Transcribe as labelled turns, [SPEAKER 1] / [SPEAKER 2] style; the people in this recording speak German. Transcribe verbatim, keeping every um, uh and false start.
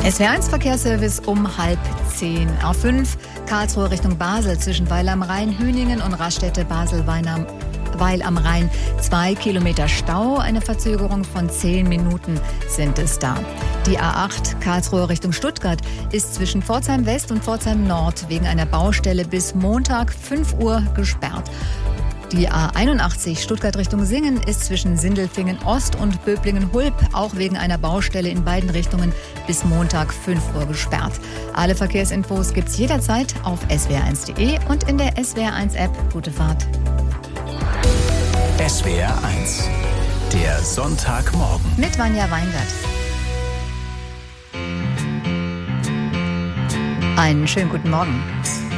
[SPEAKER 1] S W R eins Verkehrsservice um halb zehn. A fünf Karlsruhe Richtung Basel zwischen Weil am Rhein, Hüningen und Raststätte Basel-Weil am, Weil am Rhein. Zwei Kilometer Stau, eine Verzögerung von zehn Minuten sind es da. Die A acht Karlsruhe Richtung Stuttgart ist zwischen Pforzheim West und Pforzheim Nord wegen einer Baustelle bis Montag fünf Uhr gesperrt. Die A einundachtzig Stuttgart Richtung Singen ist zwischen Sindelfingen Ost und Böblingen-Hulb auch wegen einer Baustelle in beiden Richtungen bis Montag fünf Uhr gesperrt. Alle Verkehrsinfos gibt's jederzeit auf S W R eins punkt de und in der S W R eins App. Gute Fahrt.
[SPEAKER 2] S W R eins, der Sonntagmorgen.
[SPEAKER 1] Mit Vanja Weingart. Einen schönen guten Morgen.